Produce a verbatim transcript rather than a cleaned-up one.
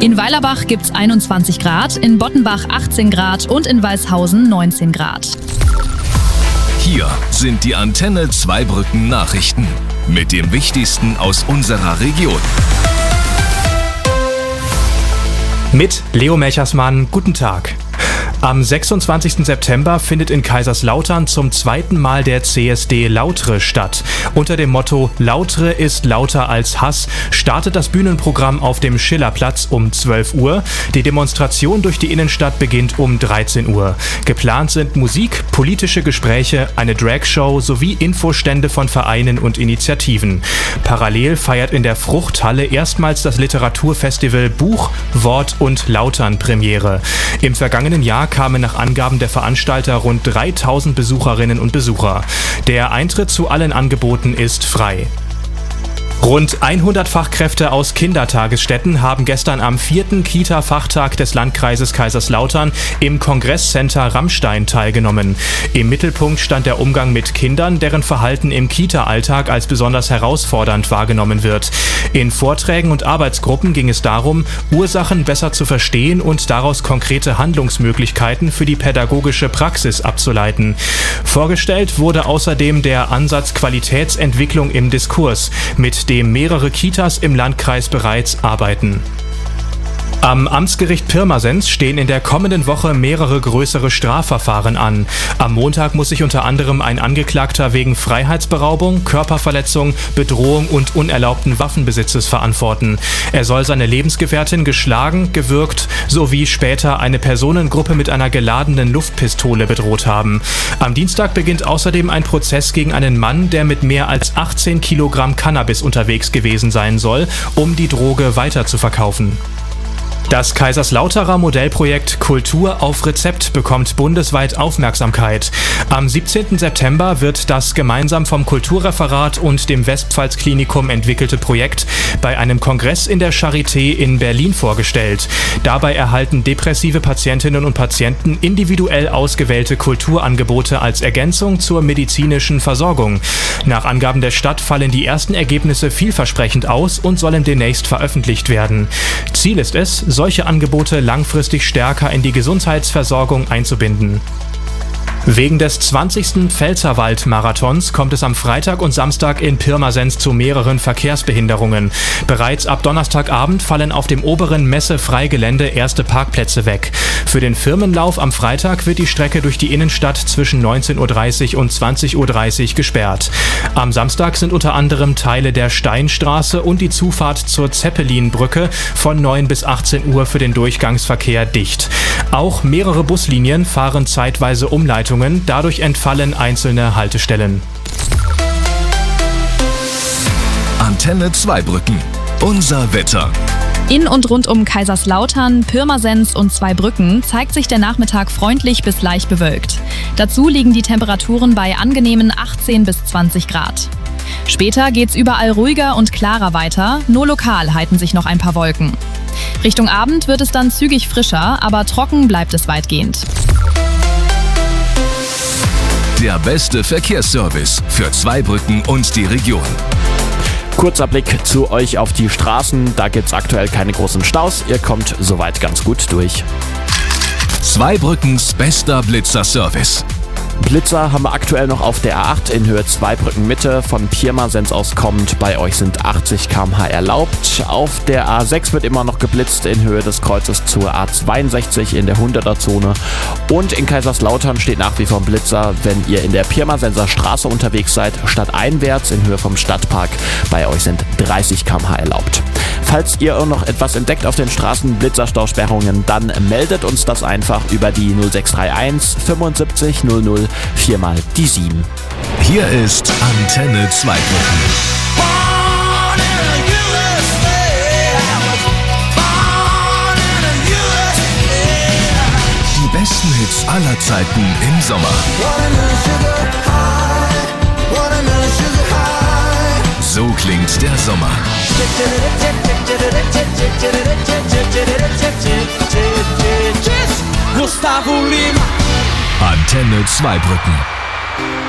In Weilerbach gibt's einundzwanzig Grad, in Bottenbach achtzehn Grad und in Weißhausen neunzehn Grad. Hier sind die Antenne Zweibrücken Nachrichten mit dem Wichtigsten aus unserer Region. Mit Leo Melchersmann, guten Tag. Am sechsundzwanzigsten September findet in Kaiserslautern zum zweiten Mal der C S D Lautre statt. Unter dem Motto "Lautre ist lauter als Hass" startet das Bühnenprogramm auf dem Schillerplatz um zwölf Uhr. Die Demonstration durch die Innenstadt beginnt um dreizehn Uhr. Geplant sind Musik, politische Gespräche, eine Dragshow sowie Infostände von Vereinen und Initiativen. Parallel feiert in der Fruchthalle erstmals das Literaturfestival Buch, Wort und Lautern Premiere. Im vergangenen Jahr kamen nach Angaben der Veranstalter rund dreitausend Besucherinnen und Besucher. Der Eintritt zu allen Angeboten ist frei. Rund hundert Fachkräfte aus Kindertagesstätten haben gestern am vierten Kita-Fachtag des Landkreises Kaiserslautern im Kongresscenter Rammstein teilgenommen. Im Mittelpunkt stand der Umgang mit Kindern, deren Verhalten im Kita-Alltag als besonders herausfordernd wahrgenommen wird. In Vorträgen und Arbeitsgruppen ging es darum, Ursachen besser zu verstehen und daraus konkrete Handlungsmöglichkeiten für die pädagogische Praxis abzuleiten. Vorgestellt wurde außerdem der Ansatz Qualitätsentwicklung im Diskurs, mit dem mehrere Kitas im Landkreis bereits arbeiten. Am Amtsgericht Pirmasens stehen in der kommenden Woche mehrere größere Strafverfahren an. Am Montag muss sich unter anderem ein Angeklagter wegen Freiheitsberaubung, Körperverletzung, Bedrohung und unerlaubten Waffenbesitzes verantworten. Er soll seine Lebensgefährtin geschlagen, gewürgt sowie später eine Personengruppe mit einer geladenen Luftpistole bedroht haben. Am Dienstag beginnt außerdem ein Prozess gegen einen Mann, der mit mehr als achtzehn Kilogramm Cannabis unterwegs gewesen sein soll, um die Droge weiter zu verkaufen. Das Kaiserslauterer Modellprojekt Kultur auf Rezept bekommt bundesweit Aufmerksamkeit. Am siebzehnten September wird das gemeinsam vom Kulturreferat und dem Westpfalz-Klinikum entwickelte Projekt bei einem Kongress in der Charité in Berlin vorgestellt. Dabei erhalten depressive Patientinnen und Patienten individuell ausgewählte Kulturangebote als Ergänzung zur medizinischen Versorgung. Nach Angaben der Stadt fallen die ersten Ergebnisse vielversprechend aus und sollen demnächst veröffentlicht werden. Ziel ist es, solche Angebote langfristig stärker in die Gesundheitsversorgung einzubinden. Wegen des zwanzigsten Pfälzerwald-Marathons kommt es am Freitag und Samstag in Pirmasens zu mehreren Verkehrsbehinderungen. Bereits ab Donnerstagabend fallen auf dem oberen Messe-Freigelände erste Parkplätze weg. Für den Firmenlauf am Freitag wird die Strecke durch die Innenstadt zwischen neunzehn Uhr dreißig und zwanzig Uhr dreißig gesperrt. Am Samstag sind unter anderem Teile der Steinstraße und die Zufahrt zur Zeppelinbrücke von neun bis achtzehn Uhr für den Durchgangsverkehr dicht. Auch mehrere Buslinien fahren zeitweise Umleitungen. Dadurch entfallen einzelne Haltestellen. Antenne Zweibrücken. Unser Wetter. In und rund um Kaiserslautern, Pirmasens und Zweibrücken zeigt sich der Nachmittag freundlich bis leicht bewölkt. Dazu liegen die Temperaturen bei angenehmen achtzehn bis zwanzig Grad. Später geht's überall ruhiger und klarer weiter, nur lokal halten sich noch ein paar Wolken. Richtung Abend wird es dann zügig frischer, aber trocken bleibt es weitgehend. Der beste Verkehrsservice für Zweibrücken und die Region. Kurzer Blick zu euch auf die Straßen. Da gibt's aktuell keine großen Staus. Ihr kommt soweit ganz gut durch. Zweibrückens bester Blitzer-Service. Blitzer haben wir aktuell noch auf der A acht in Höhe Zweibrücken Mitte. Von Pirmasens aus kommend, bei euch sind achtzig Kilometer pro Stunde erlaubt. Auf der A sechs wird immer noch geblitzt in Höhe des Kreuzes zur A zweiundsechzig in der hunderter Zone. Und in Kaiserslautern steht nach wie vor ein Blitzer, wenn ihr in der Pirmasenser Straße unterwegs seid, stadteinwärts in Höhe vom Stadtpark. Bei euch sind dreißig Kilometer pro Stunde erlaubt. Falls ihr noch etwas entdeckt auf den Straßen, Blitzerstausperrungen, dann meldet uns das einfach über die null sechs drei eins fünfundsiebzig null null viermal die sieben. Hier ist Antenne Zweibrücken. Die besten Hits aller Zeiten im Sommer. So klingt der Sommer. Antenne Zweibrücken.